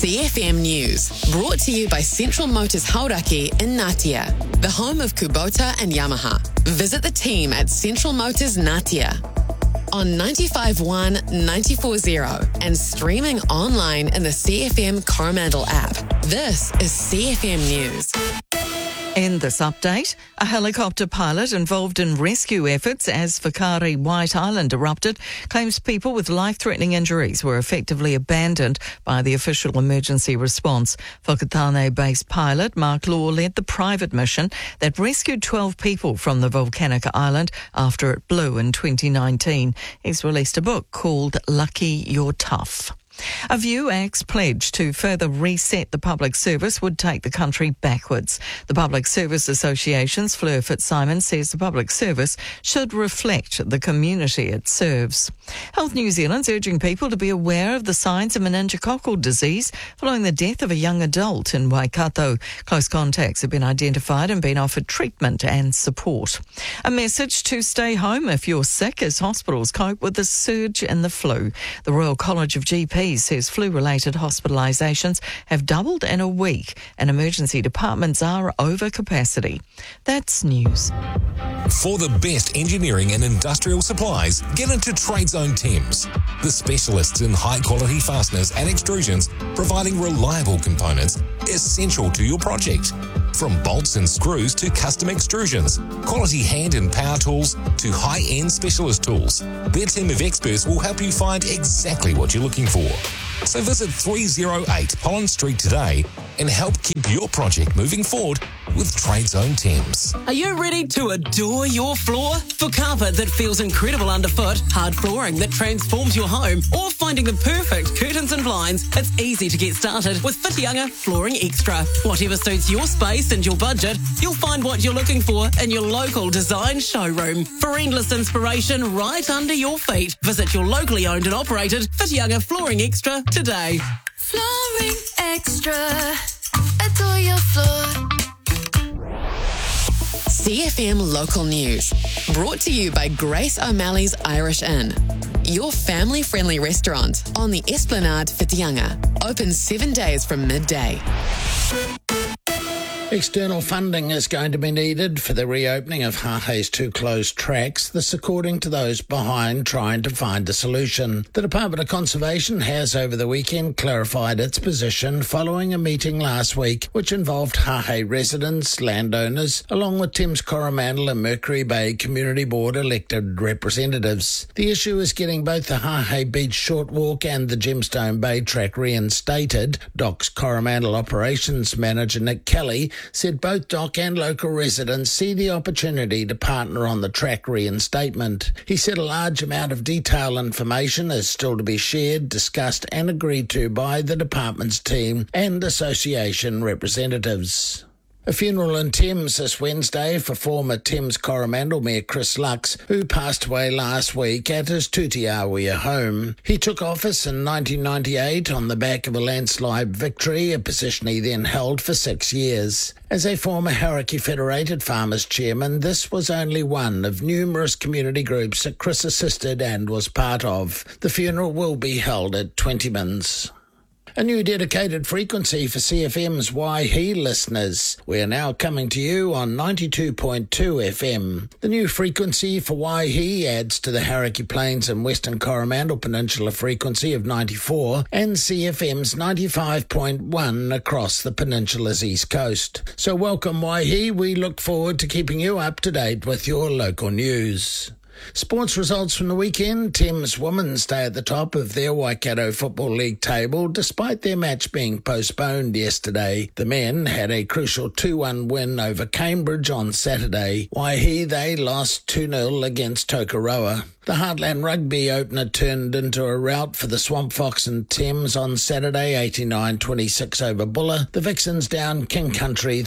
CFM News, brought to you by Central Motors Hauraki in Ngatea, the home of Kubota and Yamaha. Visit the team at Central Motors Ngatea on 95.1, 94.0 and streaming online in the CFM Coromandel app. This is CFM News. In this update, a helicopter pilot involved in rescue efforts as Whakaari White Island erupted claims people with life-threatening injuries were effectively abandoned by the official emergency response. Whakatane-based pilot Mark Law led the private mission that rescued 12 people from the volcanic island after it blew in 2019. He's released a book called Lucky You're Tough. A View Act's pledge to further reset the public service would take the country backwards. The Public Service Association's Fleur Fitzsimons says the public service should reflect the community it serves. Health New Zealand's urging people to be aware of the signs of meningococcal disease following the death of a young adult in Waikato. Close contacts have been identified and been offered treatment and support. A message to stay home if you're sick as hospitals cope with the surge in the flu. The Royal College of GPs says flu-related hospitalisations have doubled in a week and emergency departments are over capacity. That's news. For the best engineering and industrial supplies, get into TradeZone Thames, the specialists in high-quality fasteners and extrusions, providing reliable components essential to your project. From bolts and screws to custom extrusions, quality hand and power tools to high-end specialist tools, their team of experts will help you find exactly what you're looking for. So visit 308 Pollen Street today and help keep your project moving forward with TradeZone Thames. Are you ready to adore your floor? For carpet that feels incredible underfoot, hard flooring that transforms your home, or finding the perfect curtains and blinds, it's easy to get started with Whitianga Flooring Extra. Whatever suits your space and your budget, you'll find what you're looking for in your local design showroom. For endless inspiration right under your feet, visit your locally owned and operated Whitianga Flooring Extra today. Flooring Extra. Adore your floor. CFM Local News, brought to you by Grace O'Malley's Irish Inn, your family-friendly restaurant on the Esplanade Whitianga, open 7 days from midday. External funding is going to be needed for the reopening of Hahei's two closed tracks, this according to those behind trying to find a solution. The Department of Conservation has over the weekend clarified its position following a meeting last week which involved Hahei residents, landowners, along with Thames Coromandel and Mercury Bay Community Board elected representatives. The issue is getting both the Hahei Beach Short Walk and the Gemstone Bay track reinstated. DOC's Coromandel Operations Manager Nick Kelly said both DOC and local residents see the opportunity to partner on the track reinstatement. He said a large amount of detailed information is still to be shared, discussed and agreed to by the department's team and association representatives. A funeral in Thames this Wednesday for former Thames Coromandel Mayor Chris Lux, who passed away last week at his Tutiawea home. He took office in 1998 on the back of a landslide victory, a position he then held for 6 years. As a former Hauraki Federated Farmers chairman, this was only one of numerous community groups that Chris assisted and was part of. The funeral will be held at Twentyman's. A new dedicated frequency for CFM's Waihi listeners. We are now coming to you on 92.2 FM. The new frequency for Waihi adds to the Hauraki Plains and Western Coromandel Peninsula frequency of 94 and CFM's 95.1 across the peninsula's east coast. So welcome Waihi. We look forward to keeping you up to date with your local news. Sports results from the weekend. Thames women stay at the top of their Waikato Football League table despite their match being postponed yesterday. The men had a crucial 2-1 win over Cambridge on Saturday. Waihi, they lost 2-0 against Tokoroa. The Heartland Rugby opener turned into a rout for the Swamp Fox and Thames on Saturday, 89-26 over Buller. The Vixens down King Country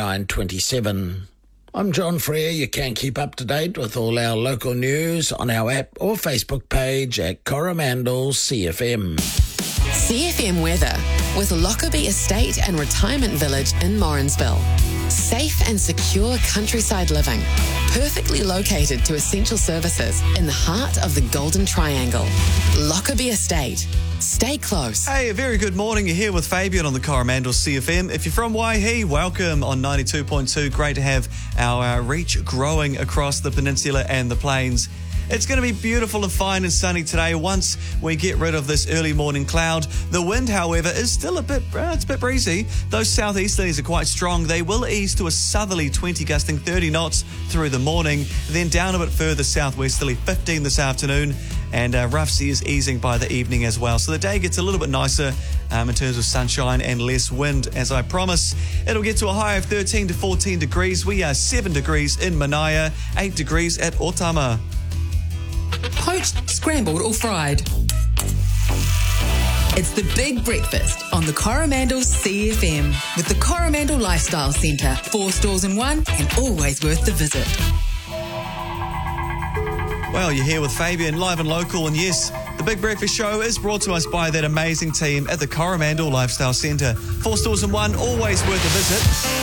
39-27. I'm John Freer. You can keep up to date with all our local news on our app or Facebook page at Coromandel CFM. CFM weather with Lockerbie Estate and Retirement Village in Morrinsville. Safe and secure countryside living. Perfectly located to essential services in the heart of the Golden Triangle. Lockerbie Estate. Stay close. Hey, a very good morning. You're here with Fabian on the Coromandel CFM. If you're from Waihi, welcome on 92.2. Great to have our reach growing across the peninsula and the plains. It's going to be beautiful and fine and sunny today once we get rid of this early morning cloud. The wind, however, is still a bit breezy. Those southeasterlies are quite strong. They will ease to a southerly 20 gusting 30 knots through the morning, then down a bit further southwesterly 15 this afternoon, and rough seas easing by the evening as well. So the day gets a little bit nicer in terms of sunshine and less wind, as I promise. It'll get to a high of 13 to 14 degrees. We are 7 degrees in Manaia, 8 degrees at Otama. Poached, scrambled or fried. It's the Big Breakfast on the Coromandel CFM with the Coromandel Lifestyle Centre. 4 stores in one and always worth the visit. Well, you're here with Fabian, live and local, and yes, the Big Breakfast Show is brought to us by that amazing team at the Coromandel Lifestyle Centre. 4 stores in one, always worth a visit.